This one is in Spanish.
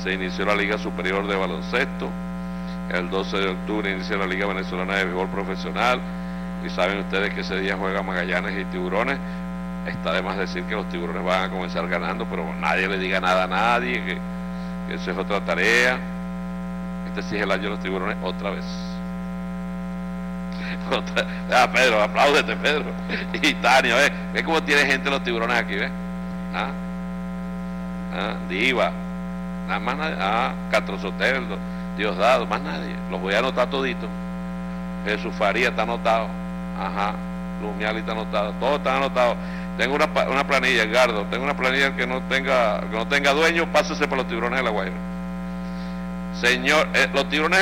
se inició la Liga Superior de Baloncesto. El 12 de octubre inicia la Liga Venezolana de Béisbol Profesional. Y saben ustedes que ese día juegan Magallanes y Tiburones. Está de más decir que los Tiburones van a comenzar ganando, pero nadie le diga nada a nadie, que eso es otra tarea. Este sí es el año de los Tiburones otra vez. Pedro, apláudete, Pedro. Y Tania, ve cómo tiene gente los Tiburones aquí, ¿ves? Diva, nada más nadie. Castro Sotelo, Diosdado, más nadie. Los voy a anotar toditos. Jesús Faría está anotado. Lumiali está anotado. Todos están anotados. Tengo una planilla, Edgardo. Tengo una planilla que no tenga dueño, pásese por los Tiburones de La Guaira. Señor, los Tiburones